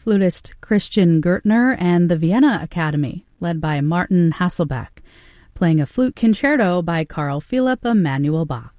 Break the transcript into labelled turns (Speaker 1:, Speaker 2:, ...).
Speaker 1: flutist Christian Gertner and the Vienna Academy, led by Martin Hasselbeck, playing a flute concerto by Carl Philipp Emanuel Bach.